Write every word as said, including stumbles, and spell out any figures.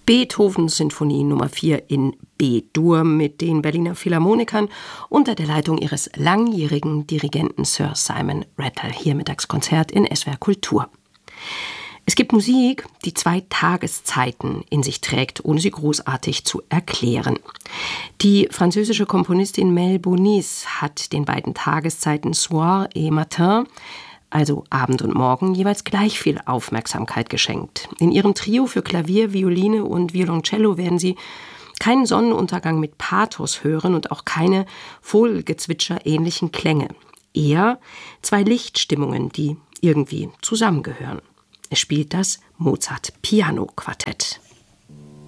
Beethovens Sinfonie Nummer vier in B-Dur mit den Berliner Philharmonikern unter der Leitung ihres langjährigen Dirigenten Sir Simon Rattle. Hier Mittagskonzert in S W R Kultur. Es gibt Musik, die zwei Tageszeiten in sich trägt, ohne sie großartig zu erklären. Die französische Komponistin Mel Bonis hat den beiden Tageszeiten Soir et Matin, also Abend und Morgen, jeweils gleich viel Aufmerksamkeit geschenkt. In ihrem Trio für Klavier, Violine und Violoncello werden Sie keinen Sonnenuntergang mit Pathos hören und auch keine Vogelgezwitscher-ähnlichen Klänge. Eher zwei Lichtstimmungen, die irgendwie zusammengehören. Es spielt das Mozart-Piano-Quartett.